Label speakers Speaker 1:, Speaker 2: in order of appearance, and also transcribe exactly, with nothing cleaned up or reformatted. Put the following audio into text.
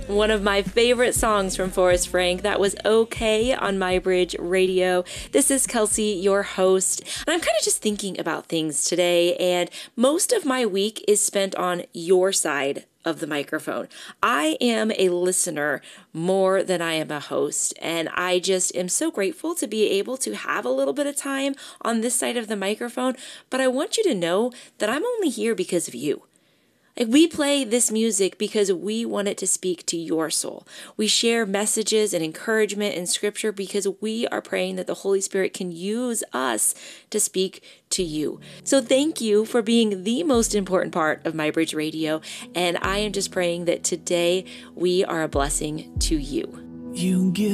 Speaker 1: One of my favorite songs from Forrest Frank. That was Okay on MyBridge Radio. This is Kelsey, your host. And I'm kind of just thinking about things today, and most of my week is spent on your side of the microphone. I am a listener more than I am a host, and I just am so grateful to be able to have a little bit of time on this side of the microphone, but I want you to know that I'm only here because of you. Like, we play this music because we want it to speak to your soul. We share messages and encouragement in Scripture because we are praying that the Holy Spirit can use us to speak to you. So thank you for being the most important part of MyBridge Radio, and I am just praying that today we are a blessing to you.
Speaker 2: You give